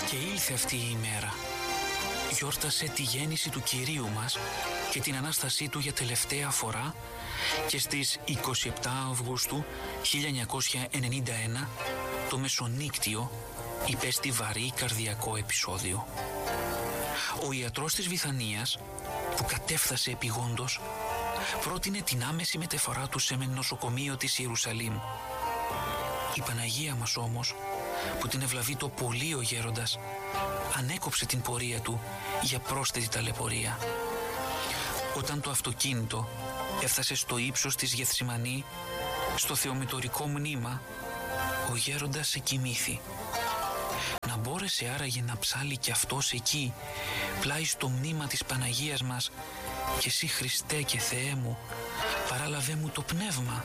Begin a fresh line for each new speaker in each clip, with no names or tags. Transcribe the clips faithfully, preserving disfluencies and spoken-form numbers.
Και ήλθε αυτή η ημέρα. Γιόρτασε τη γέννηση του Κυρίου μας και την Ανάστασή Του για τελευταία φορά και στις είκοσι επτά Αυγούστου χίλια εννιακόσια ενενήντα ένα το μεσονύκτιο υπέστη βαρύ καρδιακό επεισόδιο. Ο ιατρός της Βηθανίας, που κατέφθασε επειγόντως, πρότεινε την άμεση μεταφορά του σε νοσοκομείο της Ιερουσαλήμ. Η Παναγία μας όμως, που την ευλαβεί το πολύ ο γέροντας, ανέκοψε την πορεία του για πρόσθετη ταλαιπωρία. Όταν το αυτοκίνητο έφτασε στο ύψος της Γεθσιμανή, στο θεομητορικό μνήμα, ο γέροντας εκοιμήθη. Να μπόρεσε άραγε να ψάλει κι αυτός εκεί, πλάι στο μνήμα της Παναγίας μας, «Και εσύ, Χριστέ και Θεέ μου, παράλαβέ μου το πνεύμα»,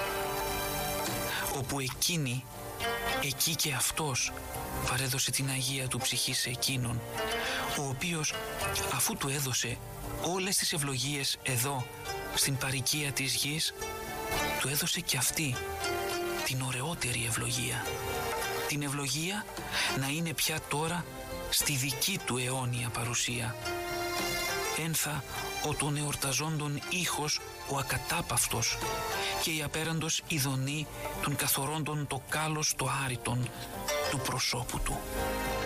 όπου εκείνη, εκεί και αυτός παρέδωσε την Αγία του ψυχή σε εκείνον, ο οποίος, αφού του έδωσε όλες τις ευλογίες εδώ, στην παροικία της γης, του έδωσε και αυτή την ωραιότερη ευλογία. Την ευλογία να είναι πια τώρα στη δική του αιώνια παρουσία. Ένθα ο των εορταζόντων ήχος ο ακατάπαυτος και η απέραντος ειδονή των καθορώντων το κάλος το άρρητον του προσώπου του.